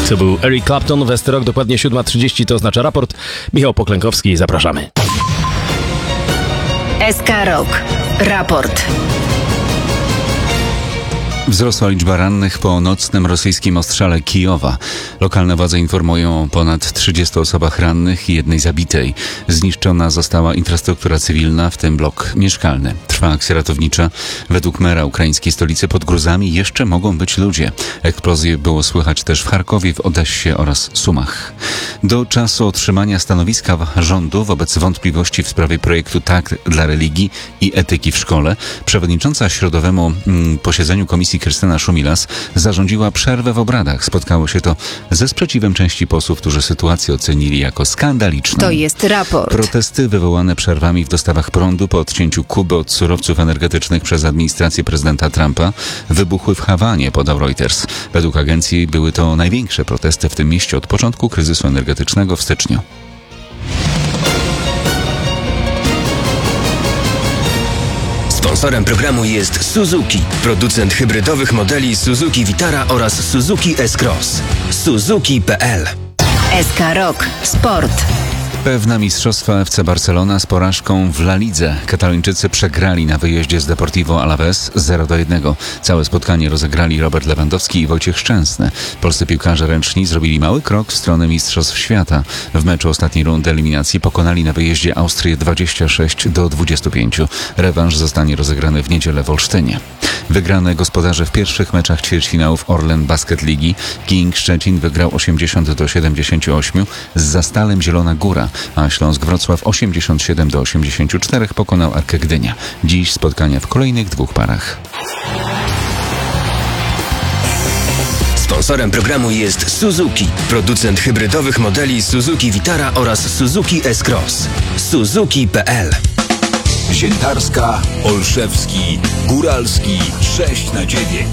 To był Eric Clapton, West Rock, dokładnie 7:30, to oznacza raport. Michał Poklękowski, zapraszamy. SK Rock. Raport. Wzrosła liczba rannych po nocnym rosyjskim ostrzale Kijowa. Lokalne władze informują o ponad 30 osobach rannych i jednej zabitej. Zniszczona została infrastruktura cywilna, w tym blok mieszkalny. Trwa akcja ratownicza. Według mera ukraińskiej stolicy pod gruzami jeszcze mogą być ludzie. Eksplozje było słychać też w Charkowie, w Odessie oraz Sumach. Do czasu otrzymania stanowiska rządu wobec wątpliwości w sprawie projektu Tak dla religii i etyki w szkole, przewodnicząca środowemu posiedzeniu komisji Krystyna Szumilas zarządziła przerwę w obradach. Spotkało się to ze sprzeciwem części posłów, którzy sytuację ocenili jako skandaliczną. To jest raport. Protesty wywołane przerwami w dostawach prądu po odcięciu Kuby od surowców energetycznych przez administrację prezydenta Trumpa wybuchły w Hawanie, podał Reuters. Według agencji były to największe protesty w tym mieście od początku kryzysu energetycznego w styczniu. Sponsorem programu jest Suzuki, producent hybrydowych modeli Suzuki Vitara oraz Suzuki S-Cross. Suzuki.pl. SK Rock. Sport. Pewna mistrzostwa FC Barcelona z porażką w La Lidze. Katalończycy przegrali na wyjeździe z Deportivo Alavés 0-1. Całe spotkanie rozegrali Robert Lewandowski i Wojciech Szczęsny. Polscy piłkarze ręczni zrobili mały krok w stronę Mistrzostw Świata. W meczu ostatniej rundy eliminacji pokonali na wyjeździe Austrię 26-25. Rewanż zostanie rozegrany w niedzielę w Olsztynie. Wygrane gospodarze w pierwszych meczach ćwierćfinałów Orlen Basket Ligi. King Szczecin wygrał 80-78 z Zastalem Zielona Góra, a Śląsk Wrocław 87-84 pokonał Arkę Gdynia. Dziś spotkania w kolejnych dwóch parach. Sponsorem programu jest Suzuki, producent hybrydowych modeli Suzuki Vitara oraz Suzuki S-Cross. Suzuki.pl. Ziętarska, Olszewski, Góralski 6/9.